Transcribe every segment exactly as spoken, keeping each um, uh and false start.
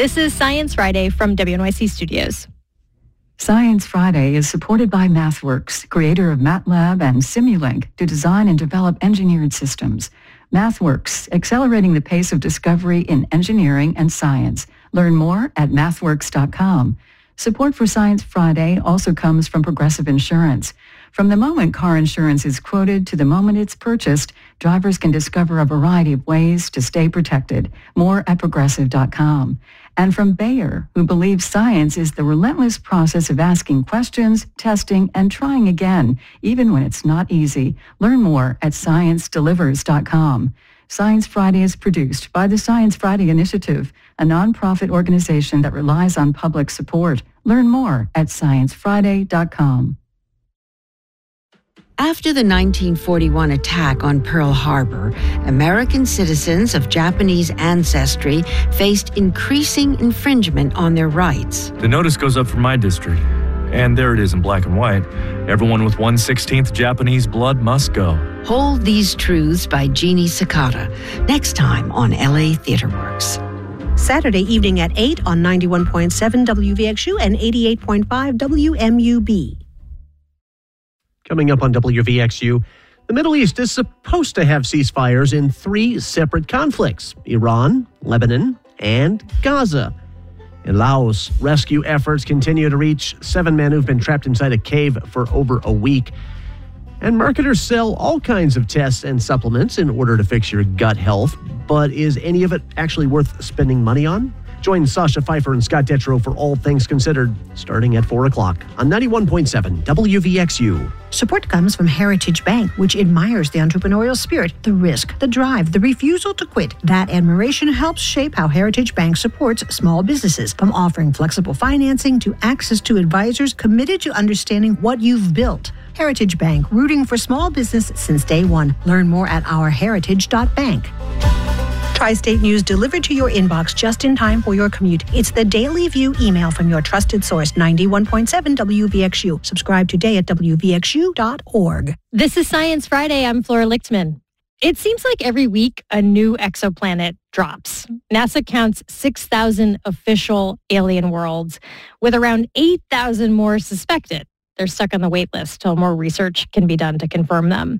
This is Science Friday from W N Y C Studios. Science Friday is supported by MathWorks, creator of MATLAB and Simulink, to design and develop engineered systems. MathWorks, accelerating the pace of discovery in engineering and science. Learn more at mathworks dot com. Support for Science Friday also comes from Progressive Insurance. From the moment car insurance is quoted to the moment it's purchased, drivers can discover a variety of ways to stay protected. More at progressive dot com. And from Bayer, who believes science is the relentless process of asking questions, testing, and trying again, even when it's not easy. Learn more at science delivers dot com. Science Friday is produced by the Science Friday Initiative, a nonprofit organization that relies on public support. Learn more at science friday dot com. After the nineteen forty-one attack on Pearl Harbor, American citizens of Japanese ancestry faced increasing infringement on their rights. The notice goes up for my district, and there it is in black and white. Everyone with one sixteenth Japanese blood must go. Hold These Truths by Jeannie Sakata, next time on L A Theater Works. Saturday evening at eight on ninety-one point seven W V X U and eighty-eight point five W M U B. Coming up on W V X U, the Middle East is supposed to have ceasefires in three separate conflicts: Iran, Lebanon, and Gaza. In Laos, rescue efforts continue to reach seven men who've been trapped inside a cave for over a week. And marketers sell all kinds of tests and supplements in order to fix your gut health. But is any of it actually worth spending money on? Join Sasha Pfeiffer and Scott Detrow for All Things Considered, starting at four o'clock on ninety-one point seven W V X U. Support comes from Heritage Bank, which admires the entrepreneurial spirit, the risk, the drive, the refusal to quit. That admiration helps shape how Heritage Bank supports small businesses, from offering flexible financing to access to advisors committed to understanding what you've built. Heritage Bank, rooting for small business since day one. Learn more at our heritage dot bank. Tri-State News delivered to your inbox just in time for your commute. It's the Daily View email from your trusted source, ninety-one point seven W V X U. Subscribe today at W V X U dot org. This is Science Friday. I'm Flora Lichtman. It seems like every week a new exoplanet drops. NASA counts six thousand official alien worlds, with around eight thousand more suspected. They're stuck on the wait list till more research can be done to confirm them.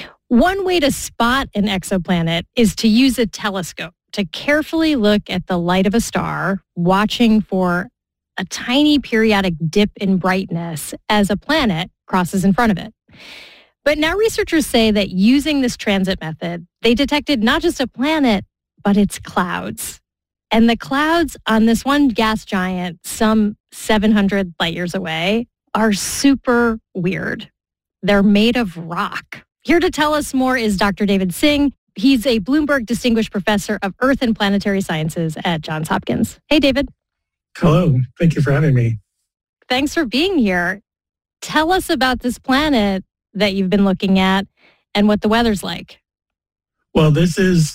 One way to spot an exoplanet is to use a telescope to carefully look at the light of a star, watching for a tiny periodic dip in brightness as a planet crosses in front of it. But now researchers say that using this transit method, they detected not just a planet, but its clouds. And the clouds on this one gas giant, some seven hundred light years away, are super weird. They're made of rock. Here to tell us more is Doctor David Singh. He's a Bloomberg Distinguished Professor of Earth and Planetary Sciences at Johns Hopkins. Hey, David. Hello. Thank you for having me. Thanks for being here. Tell us about this planet that you've been looking at and what the weather's like. Well, this is